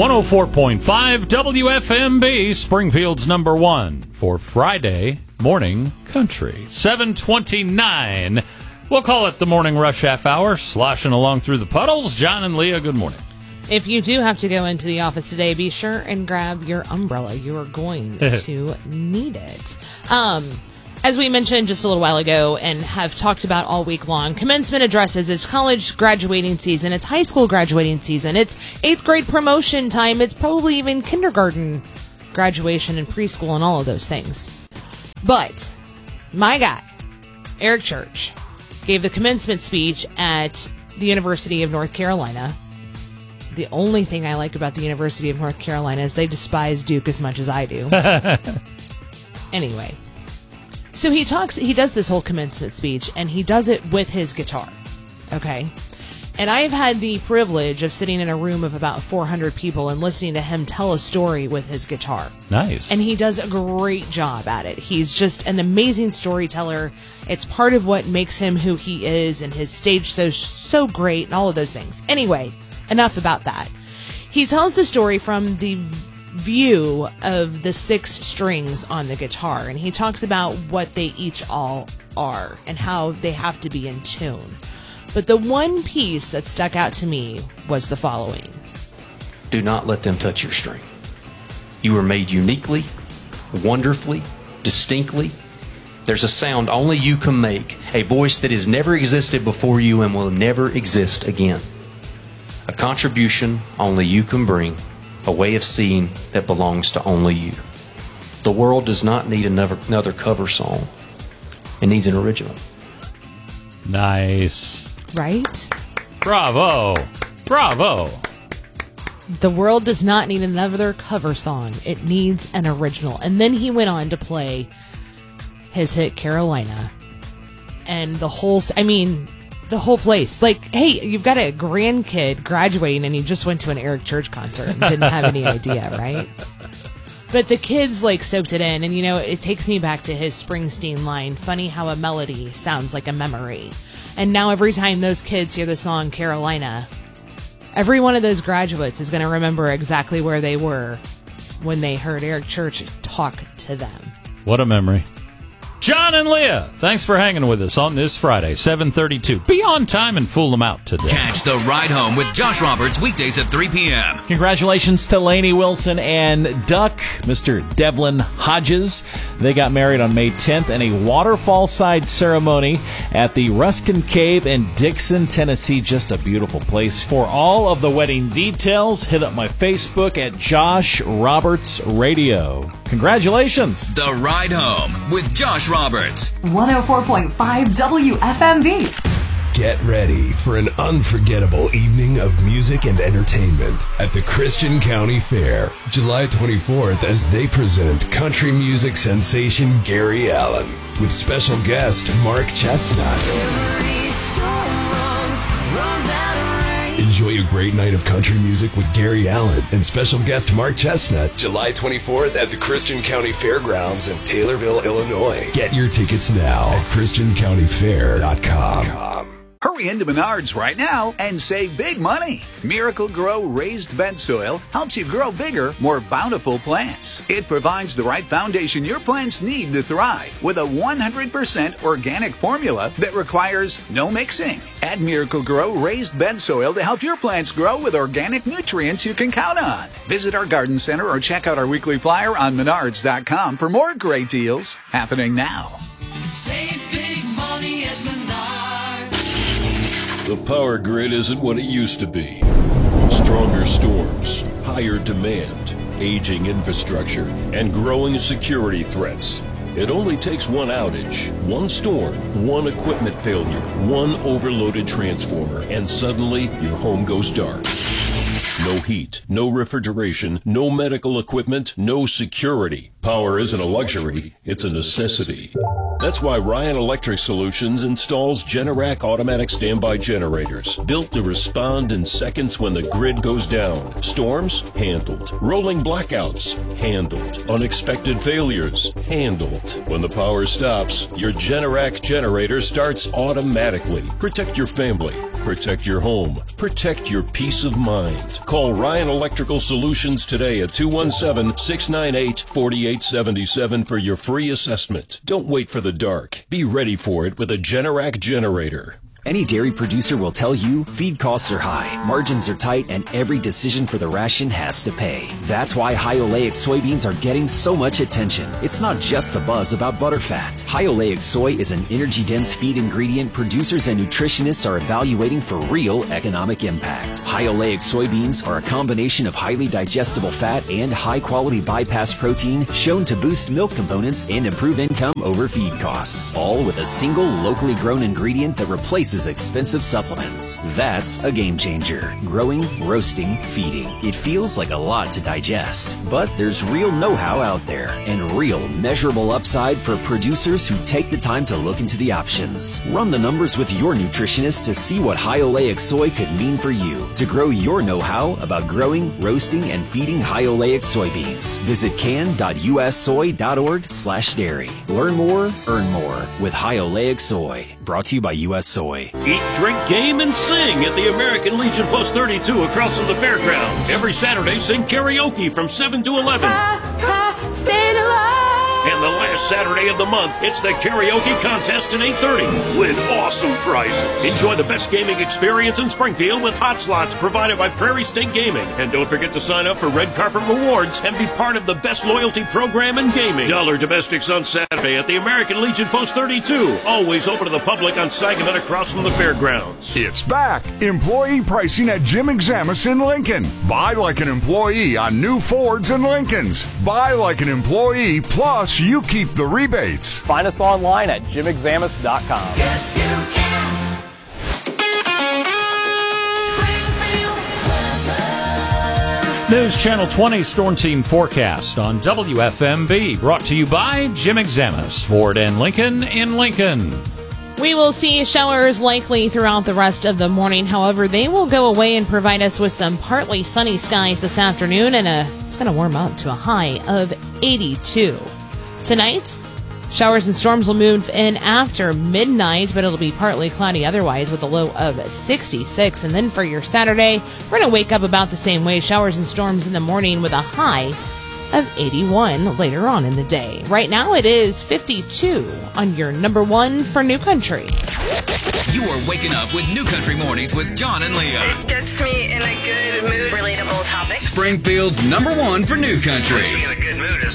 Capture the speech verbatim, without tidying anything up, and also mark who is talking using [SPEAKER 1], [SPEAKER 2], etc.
[SPEAKER 1] one oh four point five W F M B, Springfield's number one for Friday morning country. seven twenty-nine. We'll call it the Morning Rush Half Hour, sloshing along through the puddles. John and Leah, good morning.
[SPEAKER 2] If you do have to go into the office today, be sure and grab your umbrella. You are going to need it. Um, as we mentioned just a little while ago and have talked about all week long, commencement addresses, it's college graduating season, it's high school graduating season, it's eighth grade promotion time, it's probably even kindergarten graduation and preschool and all of those things. But my guy, Eric Church, gave the commencement speech at the University of North Carolina. The only thing I like about the University of North Carolina is they despise Duke as much as I do. Anyway, so he talks, he does this whole commencement speech, and he does it with his guitar, okay? And I've had the privilege of sitting in a room of about four hundred people and listening to him tell a story with his guitar.
[SPEAKER 1] Nice.
[SPEAKER 2] And he does a great job at it. He's just an amazing storyteller. It's part of what makes him who he is, and his stage so so great, and all of those things. Anyway, enough about that. He tells the story from the view of the six strings on the guitar, and he talks about what they each all are and how they have to be in tune. But the one piece that stuck out to me was the following.
[SPEAKER 3] Do not let them touch your string. You were made uniquely, wonderfully, distinctly. There's a sound only you can make, a voice that has never existed before you and will never exist again. A contribution only you can bring, a way of seeing that belongs to only you. The world does not need another, another cover song. It needs an original.
[SPEAKER 1] Nice.
[SPEAKER 2] Right?
[SPEAKER 1] Bravo. Bravo.
[SPEAKER 2] The world does not need another cover song. It needs an original. And then he went on to play his hit Carolina. And the whole, I mean, the whole place. Like, hey, you've got a grandkid graduating and he just went to an Eric Church concert and didn't have any idea, right? But the kids, like, soaked it in. And, you know, it takes me back to his Springsteen line, funny how a melody sounds like a memory. And now every time those kids hear the song Carolina, every one of those graduates is going to remember exactly where they were when they heard Eric Church talk to them.
[SPEAKER 1] What a memory. John and Leah, thanks for hanging with us on this Friday, seven thirty-two. Be on time and fool them out today.
[SPEAKER 4] Catch the Ride Home with Josh Roberts weekdays at three p.m.
[SPEAKER 5] Congratulations to Lainey Wilson and Duck, Mister Devlin Hodges. They got married on May tenth in a waterfall-side ceremony at the Ruskin Cave in Dixon, Tennessee. Just a beautiful place. For all of the wedding details, hit up my Facebook at Josh Roberts Radio. Congratulations.
[SPEAKER 4] The Ride Home with Josh Roberts.
[SPEAKER 6] one oh four point five W F M B.
[SPEAKER 7] Get ready for an unforgettable evening of music and entertainment at the Christian County Fair, July twenty-fourth, as they present country music sensation Gary Allan with special guest Mark Chestnut. Enjoy a great night of country music with Gary Allan and special guest Mark Chestnut, July twenty-fourth at the Christian County Fairgrounds in Taylorville, Illinois. Get your tickets now at christian county fair dot com.
[SPEAKER 8] Hurry into Menards right now and save big money. Miracle Grow Raised Bed Soil helps you grow bigger, more bountiful plants. It provides the right foundation your plants need to thrive with a one hundred percent organic formula that requires no mixing. Add Miracle Grow Raised Bed Soil to help your plants grow with organic nutrients you can count on. Visit our garden center or check out our weekly flyer on menards dot com for more great deals happening now.
[SPEAKER 9] Save big money at Menards.
[SPEAKER 10] The power grid isn't what it used to be. Stronger storms, higher demand, aging infrastructure, and growing security threats. It only takes one outage, one storm, one equipment failure, one overloaded transformer, and suddenly your home goes dark. No heat, no refrigeration, no medical equipment, no security. Power isn't a luxury, it's a necessity. That's why Ryan Electric Solutions installs Generac automatic standby generators, built to respond in seconds when the grid goes down. Storms? Handled. Rolling blackouts? Handled. Unexpected failures? Handled. When the power stops, your Generac generator starts automatically. Protect your family. Protect your home. Protect your peace of mind. Call Ryan Electrical Solutions today at two one seven, six nine eight, four eight seven seven for your free assessment. Don't wait for the dark. Be ready for it with a Generac generator.
[SPEAKER 11] Any dairy producer will tell you feed costs are high, margins are tight, and every decision for the ration has to pay. That's why high oleic soybeans are getting so much attention. It's not just the buzz about butterfat. High oleic soy is an energy-dense feed ingredient producers and nutritionists are evaluating for real economic impact. High oleic soybeans are a combination of highly digestible fat and high-quality bypass protein shown to boost milk components and improve income over feed costs, all with a single locally grown ingredient that replaces expensive supplements. That's a game changer. Growing, roasting, feeding. It feels like a lot to digest, but there's real know-how out there and real measurable upside for producers who take the time to look into the options. Run the numbers with your nutritionist to see what high oleic soy could mean for you. To grow your know-how about growing, roasting, and feeding high oleic soybeans, visit can dot u s soy dot org slash dairy. Learn more, earn more with high oleic soy. Brought to you by U S Soy.
[SPEAKER 10] Eat, drink, game, and sing at the American Legion Post thirty-two across from the fairgrounds. Every Saturday, sing karaoke from seven to eleven.
[SPEAKER 9] Ha, ha, staying alive.
[SPEAKER 10] And the last Saturday of the month, it's the karaoke contest at eight thirty. Win awesome prizes. Enjoy the best gaming experience in Springfield with hot slots provided by Prairie State Gaming. And don't forget to sign up for Red Carpet Rewards and be part of the best loyalty program in gaming. Dollar Domestics on Saturday at the American Legion Post thirty-two. Always open to the public on Sangamon across from the fairgrounds.
[SPEAKER 12] It's back. Employee pricing at Jim Examus in Lincoln. Buy like an employee on new Fords and Lincolns. Buy like an employee, plus you keep the rebates.
[SPEAKER 13] Find us online at jim examus dot com.
[SPEAKER 9] Yes, you can.
[SPEAKER 1] News Channel twenty Storm Team Forecast on W F M B. Brought to you by Jim Examus, Ford and Lincoln in Lincoln.
[SPEAKER 2] We will see showers likely throughout the rest of the morning. However, they will go away and provide us with some partly sunny skies this afternoon, and a, it's going to warm up to a high of eighty-two. Tonight, showers and storms will move in after midnight, but it'll be partly cloudy otherwise with a low of sixty-six. And then for your Saturday, we're going to wake up about the same way. Showers and storms in the morning with a high of eighty-one later on in the day. Right now it is fifty-two on your number one for New Country.
[SPEAKER 4] You are waking up with New Country Mornings with John and Leah.
[SPEAKER 14] It gets me in a good mood. Relatable topics.
[SPEAKER 4] Springfield's number one for New Country.
[SPEAKER 14] Puts me in a good mood.